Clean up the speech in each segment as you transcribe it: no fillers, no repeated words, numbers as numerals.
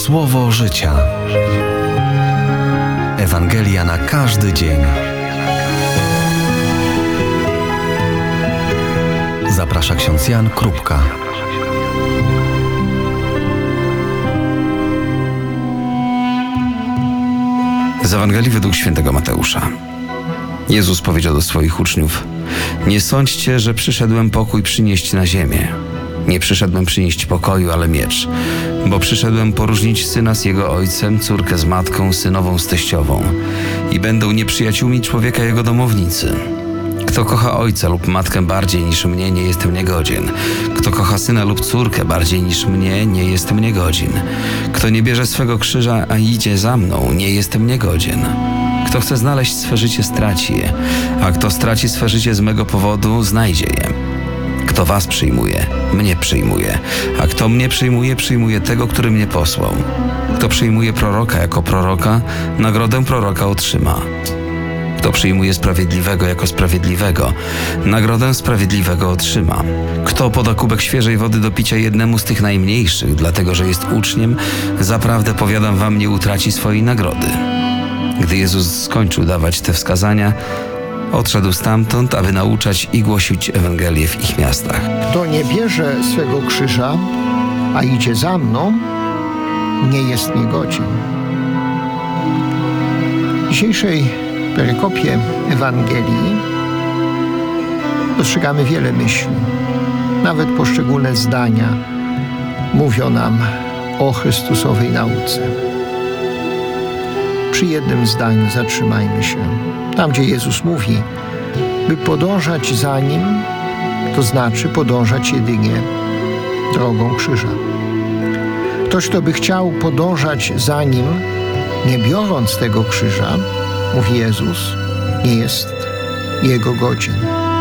Słowo życia. Ewangelia na każdy dzień. Zaprasza ksiądz Jan Krupka. Z Ewangelii według świętego Mateusza. Jezus powiedział do swoich uczniów: nie sądźcie, że przyszedłem pokój przynieść na ziemię. Nie przyszedłem przynieść pokoju, ale miecz. Bo przyszedłem poróżnić syna z jego ojcem, córkę z matką, synową z teściową. I będą nieprzyjaciółmi człowieka jego domownicy. Kto kocha ojca lub matkę bardziej niż mnie, nie jest mnie godzien. Kto kocha syna lub córkę bardziej niż mnie, nie jest mnie godzin. Kto nie bierze swego krzyża, a idzie za mną, nie jest mnie godzien. Kto chce znaleźć swe życie, straci je, a kto straci swe życie z mego powodu, znajdzie je. Kto was przyjmuje, mnie przyjmuje, a kto mnie przyjmuje, przyjmuje tego, który mnie posłał. Kto przyjmuje proroka jako proroka, nagrodę proroka otrzyma. Kto przyjmuje sprawiedliwego jako sprawiedliwego, nagrodę sprawiedliwego otrzyma. Kto poda kubek świeżej wody do picia jednemu z tych najmniejszych, dlatego że jest uczniem, zaprawdę powiadam wam, nie utraci swojej nagrody. Gdy Jezus skończył dawać te wskazania, odszedł stamtąd, aby nauczać i głosić Ewangelię w ich miastach. Kto nie bierze swego krzyża, a idzie za mną, nie jest mi godzien. W dzisiejszej perykopie Ewangelii dostrzegamy wiele myśli. Nawet poszczególne zdania mówią nam o Chrystusowej nauce. Przy jednym zdaniu zatrzymajmy się. Tam, gdzie Jezus mówi, by podążać za Nim, to znaczy podążać jedynie drogą krzyża. Ktoś, kto by chciał podążać za Nim, nie biorąc tego krzyża, mówi Jezus, nie jest Jego godzien.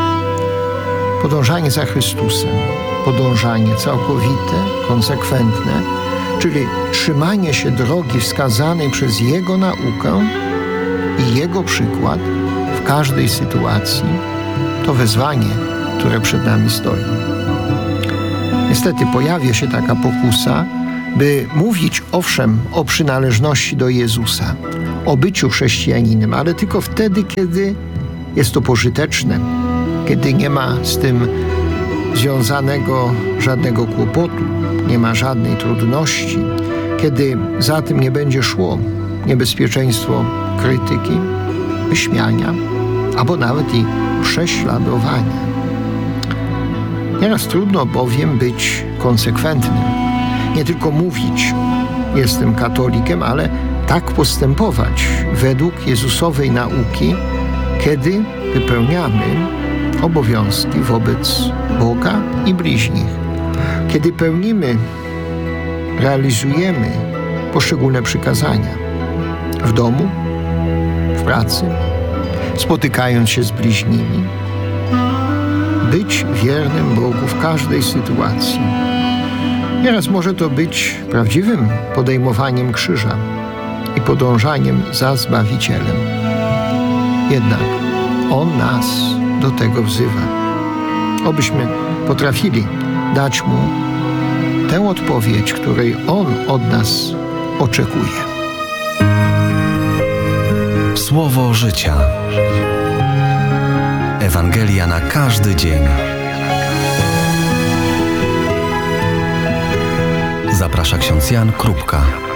Podążanie za Chrystusem, podążanie całkowite, konsekwentne, czyli trzymanie się drogi wskazanej przez Jego naukę i Jego przykład w każdej sytuacji, to wezwanie, które przed nami stoi. Niestety pojawia się taka pokusa, by mówić owszem o przynależności do Jezusa, o byciu chrześcijaninem, ale tylko wtedy, kiedy jest to pożyteczne, kiedy nie ma z tym związanego żadnego kłopotu, nie ma żadnej trudności, kiedy za tym nie będzie szło niebezpieczeństwo krytyki, wyśmiania, albo nawet i prześladowania. Nieraz trudno bowiem być konsekwentnym. Nie tylko mówić, jestem katolikiem, ale tak postępować według Jezusowej nauki, kiedy wypełniamy obowiązki wobec Boga i bliźnich. Kiedy pełnimy, realizujemy poszczególne przykazania w domu, w pracy, spotykając się z bliźnimi, być wiernym Bogu w każdej sytuacji. Nieraz może to być prawdziwym podejmowaniem krzyża i podążaniem za Zbawicielem. Jednak On nas do tego wzywa. Obyśmy potrafili dać Mu tę odpowiedź, której On od nas oczekuje. Słowo życia. Ewangelia na każdy dzień. Zaprasza ksiądz Jan Krupka.